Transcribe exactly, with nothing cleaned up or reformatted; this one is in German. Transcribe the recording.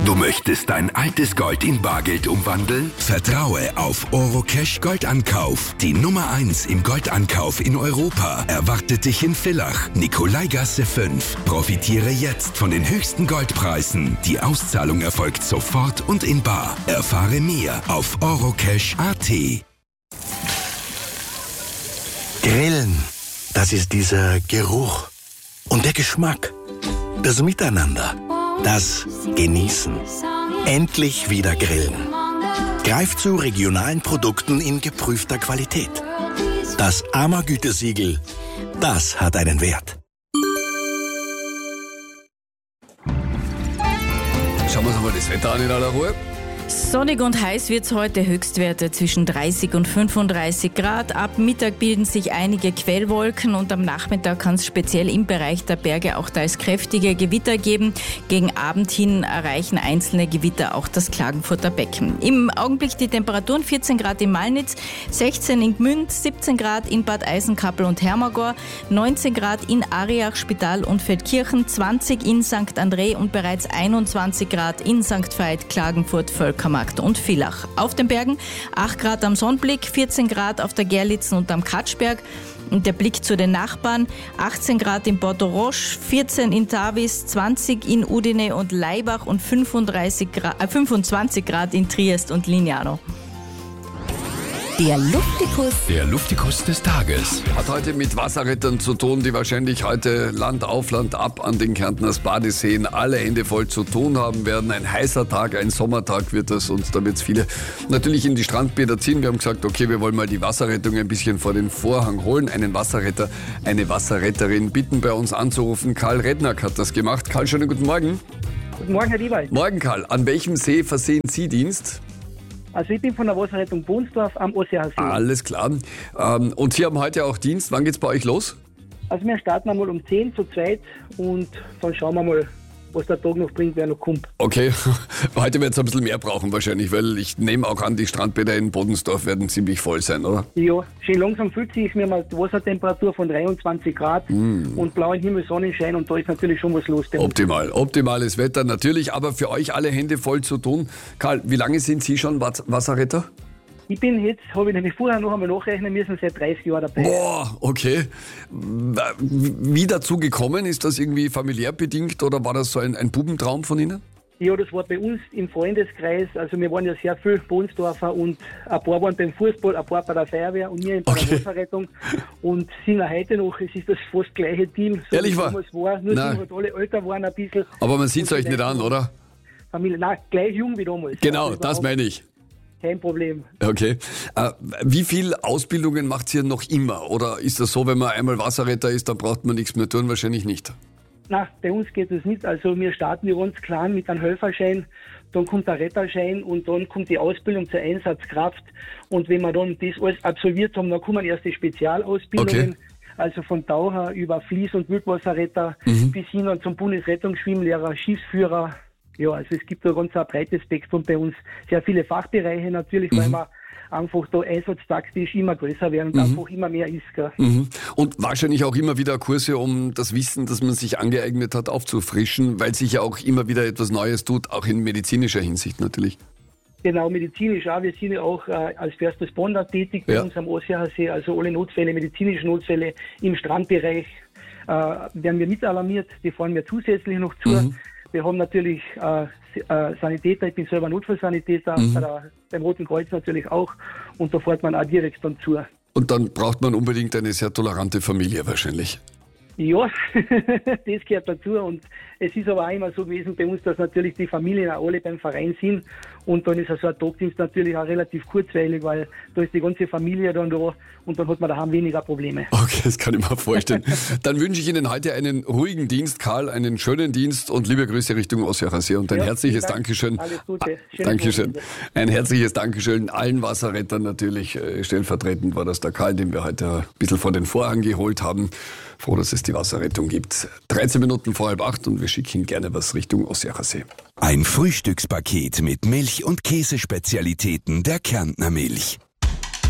Du möchtest dein altes Gold in Bargeld umwandeln? Vertraue auf Orocash Goldankauf. Die Nummer eins im Goldankauf in Europa erwartet dich in Villach, Nikolaigasse fünf. Profitiere jetzt von den höchsten Goldpreisen. Die Auszahlung erfolgt sofort und in bar. Erfahre mehr auf orocash punkt at. Grillen, das ist dieser Geruch und der Geschmack, das Miteinander, das Genießen. Endlich wieder grillen. Greif zu regionalen Produkten in geprüfter Qualität. Das A M A-Gütesiegel, das hat einen Wert. Schauen wir uns mal das Wetter an in aller Ruhe. Sonnig und heiß wird es heute, Höchstwerte zwischen dreißig und fünfunddreißig Grad. Ab Mittag bilden sich einige Quellwolken und am Nachmittag kann es speziell im Bereich der Berge auch teils kräftige Gewitter geben. Gegen Abend hin erreichen einzelne Gewitter auch das Klagenfurter Becken. Im Augenblick die Temperaturen vierzehn Grad in Malnitz, sechzehn in Gmünd, siebzehn Grad in Bad Eisenkappel und Hermagor, neunzehn Grad in Ariach, Spital und Feldkirchen, zwanzig in Sankt André und bereits einundzwanzig Grad in Sankt Veit, Klagenfurt, Völkermarkt und Villach. Auf den Bergen acht Grad am Sonnblick, vierzehn Grad auf der Gerlitzen und am Katschberg. Und der Blick zu den Nachbarn, achtzehn Grad in Portoroche, vierzehn in Tavis, zwanzig in Udine und Laibach und fünfunddreißig Grad, äh, fünfundzwanzig Grad in Triest und Lignano. Der Luftikus. Der Luftikus des Tages. Hat heute mit Wasserrettern zu tun, die wahrscheinlich heute Land auf, Land ab an den Kärntners Badeseen alle Hände voll zu tun haben werden. Ein heißer Tag, ein Sommertag wird das und da wird es viele natürlich in die Strandbäder ziehen. Wir haben gesagt, okay, wir wollen mal die Wasserrettung ein bisschen vor den Vorhang holen. Einen Wasserretter, eine Wasserretterin bitten, bei uns anzurufen. Karl Rednack hat das gemacht. Karl, schönen guten Morgen. Guten Morgen, Herr Liewald. Morgen, Karl. An welchem See versehen Sie Dienst? Also ich bin von der Wasserrettung Bohnsdorf am Ossiacher See. Alles klar. Ähm, und Sie haben heute auch Dienst. Wann geht's bei euch los? Also wir starten einmal um zehn zu zweit und dann schauen wir mal, was der Tag noch bringt, wer noch kommt. Okay, heute wird es ein bisschen mehr brauchen wahrscheinlich, weil ich nehme auch an, die Strandbäder in Bodensdorf werden ziemlich voll sein, oder? Ja, schön langsam fühlt sich mir mal die Wassertemperatur von dreiundzwanzig Grad mm. und blauen Himmel, Sonnenschein und da ist natürlich schon was los. Optimal, optimales Wetter natürlich, aber für euch alle Hände voll zu tun. Karl, wie lange sind Sie schon Wasserretter? Ich bin jetzt, habe ich nämlich vorher noch einmal nachrechnen müssen, seit dreißig Jahren dabei. Boah, okay. Wie dazu gekommen? Ist das irgendwie familiär bedingt oder war das so ein, ein Bubentraum von Ihnen? Ja, das war bei uns im Freundeskreis. Also wir waren ja sehr viel Bohnsdorfer und ein paar waren beim Fußball, ein paar bei der Feuerwehr und wir bei okay. der Wasserrettung. Und sind auch heute noch, es ist das fast gleiche Team, so Ehrlich wie war? es war. Nur Nein. sind halt alle älter waren ein bisschen. Aber man sieht es euch nicht an, oder? Familie, nein, gleich jung wie damals. Genau, also das meine ich. Kein Problem. Okay. Äh, wie viel Ausbildungen macht ihr noch immer? Oder ist das so, wenn man einmal Wasserretter ist, dann braucht man nichts mehr tun? Wahrscheinlich nicht. Nein, bei uns geht es nicht. Also wir starten wir ganz klein mit einem Helferschein, dann kommt der Retterschein und dann kommt die Ausbildung zur Einsatzkraft. Und wenn wir dann das alles absolviert haben, dann kommen erst die Spezialausbildungen. Okay. Also von Taucher über Fließ- und Wildwasserretter mhm. bis hin zum Bundesrettungsschwimmlehrer, Schiffsführer. Ja, also es gibt ein ganz ein breites Spektrum bei uns. Sehr viele Fachbereiche natürlich, mhm. weil wir einfach da einsatztaktisch immer größer werden und mhm. einfach immer mehr ist. Gell? Mhm. Und wahrscheinlich auch immer wieder Kurse, um das Wissen, das man sich angeeignet hat, aufzufrischen, weil sich ja auch immer wieder etwas Neues tut, auch in medizinischer Hinsicht natürlich. Genau, medizinisch auch. Wir sind ja auch äh, als First Responder tätig bei ja. uns am Ossiacher See, also alle Notfälle, medizinische Notfälle im Strandbereich äh, werden wir mit alarmiert, die fahren wir zusätzlich noch zu. Mhm. Wir haben natürlich äh, äh, Sanitäter, ich bin selber Notfallsanitäter, mhm. bei der, beim Roten Kreuz natürlich auch und da fährt man auch direkt dann zu. Und dann braucht man unbedingt eine sehr tolerante Familie wahrscheinlich. Ja, das gehört dazu und es ist aber auch immer so gewesen bei uns, dass natürlich die Familien auch alle beim Verein sind und dann ist so ein Tagdienst natürlich auch relativ kurzweilig, weil da ist die ganze Familie dann da und dann hat man daheim weniger Probleme. Okay, das kann ich mir vorstellen. Dann wünsche ich Ihnen heute einen ruhigen Dienst, Karl, einen schönen Dienst und liebe Grüße Richtung Ossiacher See und ein ja, herzliches Dank. Dankeschön. Alles Gute. Schönes Dankeschön. Wochenende. Ein herzliches Dankeschön allen Wasserrettern natürlich. Stellvertretend war das der Karl, den wir heute ein bisschen vor den Vorhang geholt haben. Froh, dass es die Wasserrettung gibt. dreizehn Minuten vor halb acht und wir schicken gerne was Richtung Ossiacher See. Ein Frühstückspaket mit Milch- und Käsespezialitäten der Kärntner Milch.